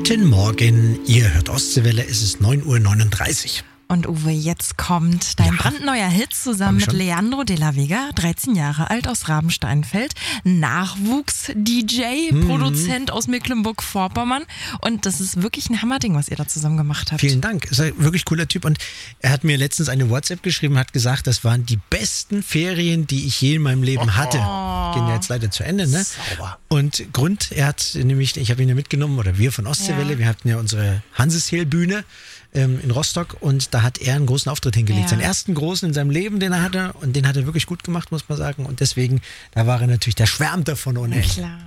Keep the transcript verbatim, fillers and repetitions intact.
Guten Morgen, ihr hört Ostseewelle, es ist neun Uhr neununddreißig. Und Uwe, jetzt kommt dein Ja. brandneuer Hit zusammen mit Leandro de la Vega, dreizehn Jahre alt aus Rabensteinfeld, Nachwuchs-D J, Mhm. Produzent aus Mecklenburg-Vorpommern. Und das ist wirklich ein Hammerding, was ihr da zusammen gemacht habt. Vielen Dank, ist ein wirklich cooler Typ und er hat mir letztens eine WhatsApp geschrieben, hat gesagt, das waren die besten Ferien, die ich je in meinem Leben hatte. Gehen ja jetzt leider zu Ende, ne? Sauber. Und Grund, er hat nämlich, ich habe ihn ja mitgenommen, oder wir von Ostseewelle, Ja. wir hatten ja unsere Hansesheel-Bühne ähm, in Rostock und da hat er einen großen Auftritt hingelegt. Ja. Seinen ersten großen in seinem Leben, den er hatte und den hat er wirklich gut gemacht, muss man sagen. Und deswegen, da war er natürlich, der schwärmt davon ohne Ende. Klar.